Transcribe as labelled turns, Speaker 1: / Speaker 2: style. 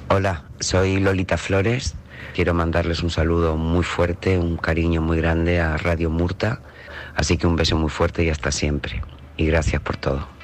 Speaker 1: Hola, soy Lolita Flores. Quiero mandarles un saludo muy fuerte, un cariño muy grande a Radio Murta. Así que un beso muy fuerte y hasta siempre. Y gracias por todo.